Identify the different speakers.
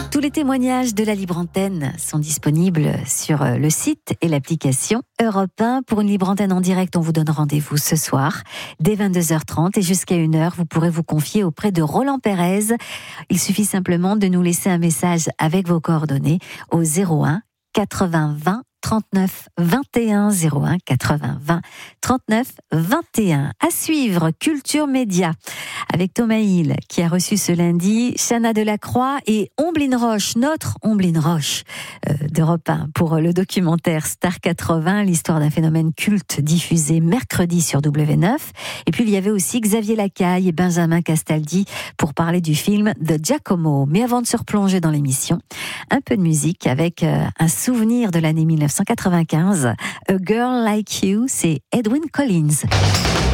Speaker 1: Tous les témoignages de la Libre Antenne sont disponibles sur le site et l'application Europe 1. Pour une Libre Antenne en direct, on vous donne rendez-vous ce soir dès 22h30 et jusqu'à 1h, vous pourrez vous confier auprès de Roland Pérez. Il suffit simplement de nous laisser un message avec vos coordonnées au 01 80 20 39 21 01 80 20 39 21. À suivre, Culture Média avec Thomas Hill qui a reçu ce lundi Chana Delacroix et Omblin Roche, notre Omblin Roche d'Europe 1 pour le documentaire Star 80, l'histoire d'un phénomène culte diffusé mercredi sur W9. Et puis il y avait aussi Xavier Lacaille et Benjamin Castaldi pour parler du film The Giacomo. Mais avant de se replonger dans l'émission, un peu de musique avec un souvenir de l'année 1995. A Girl Like You, c'est Edwyn Collins.